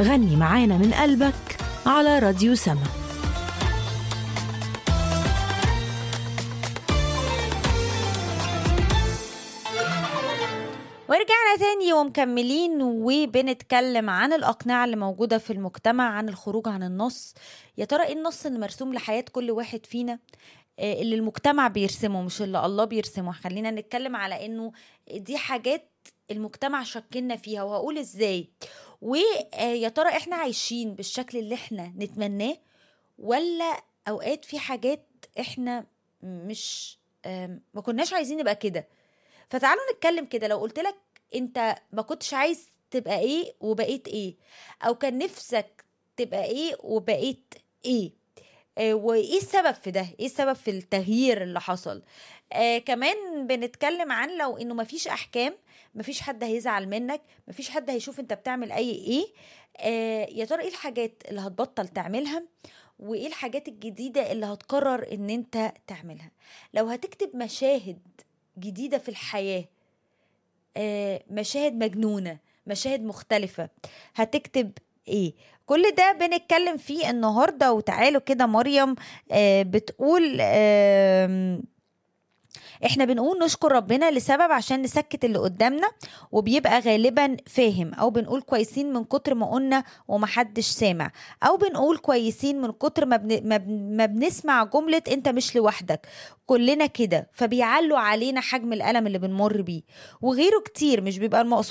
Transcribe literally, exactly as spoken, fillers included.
غني معانا من قلبك على راديو سما. ورجعنا تاني ومكملين وبنتكلم عن الأقنعة اللي موجودة في المجتمع، عن الخروج عن النص. يا ترى ايه النص اللي مرسوم لحياة كل واحد فينا، آه، اللي المجتمع بيرسمه مش اللي الله بيرسمه؟ خلينا نتكلم على انه دي حاجات المجتمع شكلنا فيها، وهقول ازاي. ويا ترى احنا عايشين بالشكل اللي احنا نتمناه، ولا اوقات في حاجات احنا مش آم، ما كناش عايزين نبقى كده. فتعالوا نتكلم كده. لو قلت لك انت ما كنتش عايز تبقى ايه وبقيت ايه، او كان نفسك تبقى ايه وبقيت ايه، آه وايه السبب في ده، ايه السبب في التغيير اللي حصل. آه كمان بنتكلم عن لو انه مفيش احكام، مفيش حد هيزعل منك، مفيش حد هيشوف انت بتعمل اي ايه. آه يا ترى ايه الحاجات اللي هتبطل تعملها، وايه الحاجات الجديدة اللي هتقرر ان انت تعملها. لو هتكتب مشاهد جديدة في الحياة، آه، مشاهد مجنونة، مشاهد مختلفة، هتكتب ايه؟ كل ده بنتكلم فيه النهاردة. وتعالوا كده مريم آه، بتقول آم، احنا بنقول نشكر ربنا لسبب عشان نسكت اللي قدامنا، وبيبقى غالبا فاهم، او بنقول كويسين من كتر ما قلنا ومحدش سامع، او بنقول كويسين من كتر ما, بن... ما, بن... ما بنسمع جملة انت مش لوحدك، كلنا كده، فبيعلوا علينا حجم الألم اللي بنمر بيه. وغيره كتير مش بيبقى المقصود